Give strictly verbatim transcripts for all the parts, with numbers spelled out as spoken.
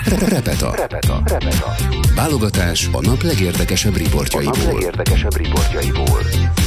Repeta. Repeta. Repeta. Válogatás a nap legérdekesebb riportjaiból. A nap legérdekesebb riportjaiból.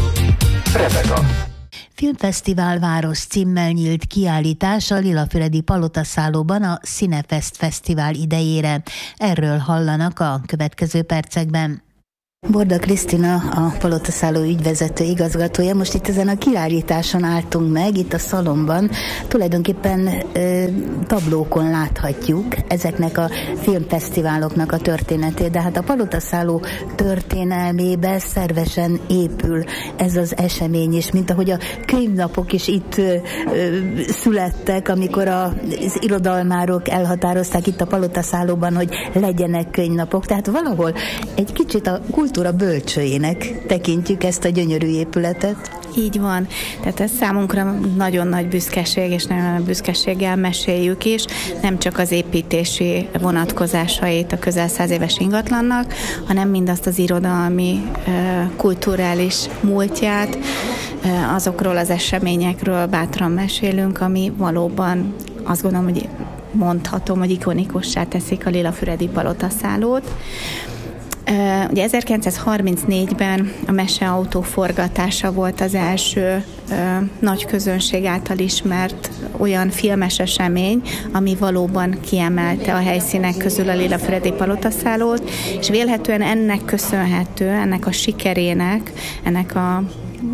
Repeta. Filmfesztivál város címmel nyílt kiállítás a Lilafüredi Palotaszállóban a Cinefest Fesztivál idejére. Erről hallanak a következő percekben. Borda Krisztina, a Palotaszálló ügyvezető igazgatója. Most itt ezen a kiállításon álltunk meg, itt a szalomban. Tulajdonképpen ö, tablókon láthatjuk ezeknek a filmfesztiváloknak a történetét, de hát a Palotaszálló történelmébe szervesen épül ez az esemény is, mint ahogy a könyvnapok is itt ö, ö, születtek, amikor a, az irodalmárok elhatározták itt a Palotaszállóban, hogy legyenek könyvnapok. Tehát valahol egy kicsit a kultúra bölcsőjének tekintjük ezt a gyönyörű épületet. Így van. Tehát ez számunkra nagyon nagy büszkeség, és nagyon nagy büszkeséggel meséljük is, nem csak az építési vonatkozásait a közel száz éves ingatlannak, hanem mindazt az irodalmi, kulturális múltját, azokról az eseményekről bátran mesélünk, ami valóban azt gondolom, hogy mondhatom, hogy ikonikussá teszik a Lilafüredi Palotaszállót. Uh, ugye ezerkilencszázharmincnégyben a Meseautó forgatása volt az első uh, nagy közönség által ismert olyan filmes esemény, ami valóban kiemelte a helyszínek közül a Lilafüredi Palotaszállót, és vélhetően ennek köszönhető, ennek a sikerének, ennek a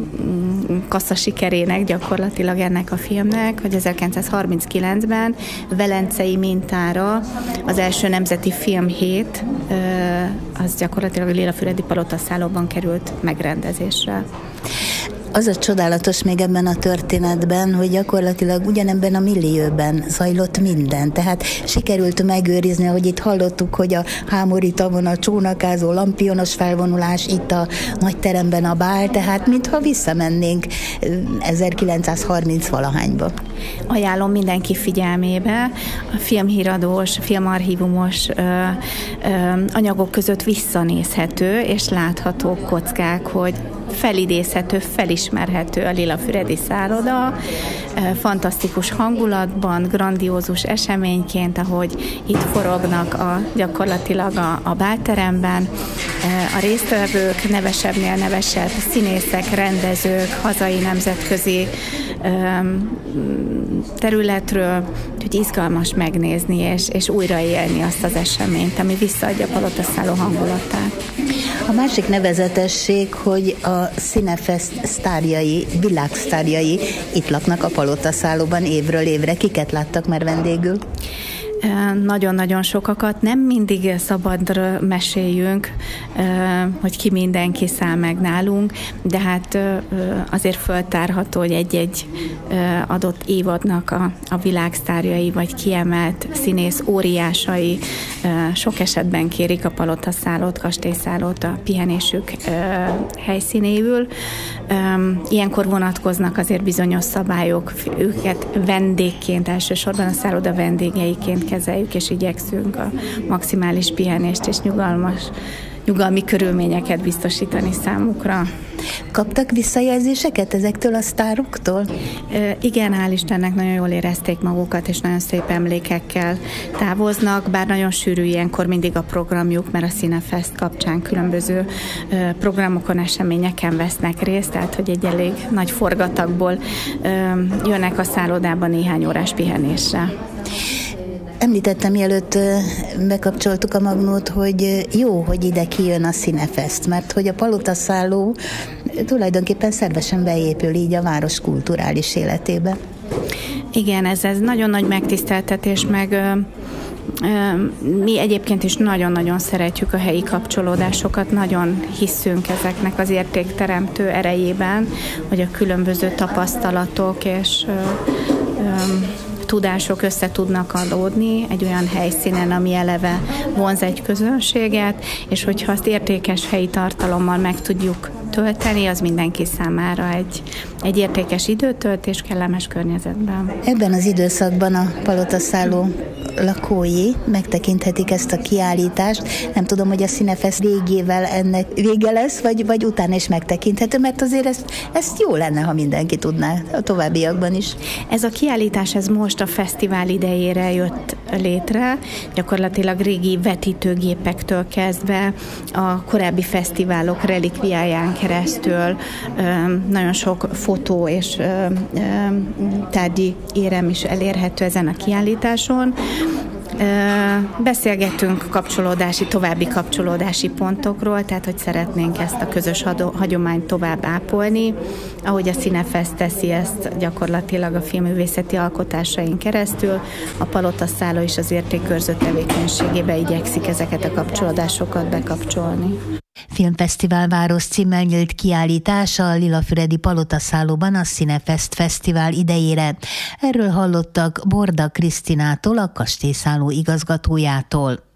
kassza sikerének gyakorlatilag ennek a filmnek, hogy ezerkilencszázharminckilencben velencei mintára az első nemzeti filmhét az gyakorlatilag a Lilafüredi Palotaszállóban került megrendezésre. Az a csodálatos még ebben a történetben, hogy gyakorlatilag ugyanebben a millióben zajlott minden. Tehát sikerült megőrizni, ahogy itt hallottuk, hogy a Hámori tavon a csónakázó lampionos felvonulás, itt a nagy teremben a bál, tehát mintha visszamennénk ezerkilencszázharminc valahányba. Ajánlom mindenki figyelmébe, a filmhíradós, filmarchívumos ö, ö, anyagok között visszanézhető és látható kockák, hogy felidézhető, felismerhető a Lilafüredi szálloda, fantasztikus hangulatban, grandiózus eseményként, ahogy itt forognak a, gyakorlatilag a, a bálteremben, a résztvevők, nevesebbnél nevesebb színészek, rendezők, hazai, nemzetközi területről, hogy izgalmas megnézni és, és újraélni azt az eseményt, ami visszaadja a Palotaszálló hangulatát. A másik nevezetesség, hogy a Cinefest sztárjai, világsztárjai itt laknak a Palotaszállóban évről évre. Kiket láttak már vendégül? Nagyon-nagyon sokakat, nem mindig szabadra meséljünk, hogy ki mindenki száll meg nálunk, de hát azért föltárható, hogy egy-egy adott évadnak a, a világsztárjai, vagy kiemelt színész óriásai sok esetben kérik a Palotaszállót, kastélyszállót a pihenésük helyszínéül. Ilyenkor vonatkoznak azért bizonyos szabályok, őket vendégként, elsősorban a szálloda vendégeiként kezeljük, és igyekszünk a maximális pihenést és nyugalmas, nyugalmi körülményeket biztosítani számukra. Kaptak visszajelzéseket ezektől a sztároktól? E, igen, hál' Istennek nagyon jól érezték magukat, és nagyon szép emlékekkel távoznak, bár nagyon sűrű ilyenkor mindig a programjuk, mert a Cinefest kapcsán különböző e, programokon, eseményeken vesznek részt, tehát hogy egy elég nagy forgatagból e, jönnek a szállodába néhány órás pihenésre. Említettem, mielőtt bekapcsoltuk a magnót, hogy jó, hogy ide kijön a Cinefest, mert hogy a Palotaszálló tulajdonképpen szervesen beépül így a város kulturális életébe. Igen, ez, ez nagyon nagy megtiszteltetés, meg ö, ö, mi egyébként is nagyon-nagyon szeretjük a helyi kapcsolódásokat, nagyon hiszünk ezeknek az értékteremtő erejében, hogy a különböző tapasztalatok és ö, ö, tudások össze tudnak adódni egy olyan helyszínen, ami eleve vonz egy közönséget, és hogyha azt értékes helyi tartalommal meg tudjuk tölteni, az mindenki számára egy, egy értékes időtöltés kellemes környezetben. Ebben az időszakban a Palotaszálló lakói megtekinthetik ezt a kiállítást. Nem tudom, hogy a Színefest végével ennek vége lesz, vagy, vagy utána is megtekinthető, mert azért ezt, ezt jó lenne, ha mindenki tudná a továbbiakban is. Ez a kiállítás, ez most a fesztivál idejére jött létre, gyakorlatilag régi vetítőgépektől kezdve a korábbi fesztiválok relikviáján keresztül nagyon sok fotó és tárgyi érem is elérhető ezen a kiállításon. Beszélgettünk kapcsolódási, további kapcsolódási pontokról, tehát hogy szeretnénk ezt a közös hagyományt tovább ápolni, ahogy a Színefest teszi ezt gyakorlatilag a filmművészeti alkotásain keresztül, a Palotaszálló is az értékőrző tevékenységébe igyekszik ezeket a kapcsolódásokat bekapcsolni. Filmfesztivál Város címmel nyílt kiállítása a Lilafüredi Palotaszállóban a Színefest Fesztivál idejére. Erről hallottak Borda Krisztinától, a kastélyszálló igazgatójától.